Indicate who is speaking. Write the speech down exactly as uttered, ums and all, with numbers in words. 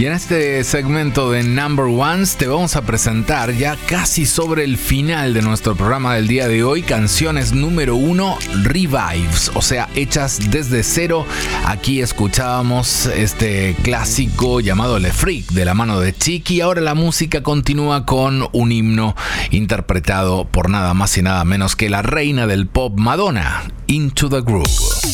Speaker 1: Y en este segmento de Number Ones te vamos a presentar ya casi sobre el final de nuestro programa del día de hoy canciones número uno revives, o sea, hechas desde cero. Aquí escuchábamos este clásico llamado Le Freak de la mano de Chicky. Ahora la música continúa con un himno interpretado por nada más y nada menos que la reina del pop, Madonna, Into the Groove.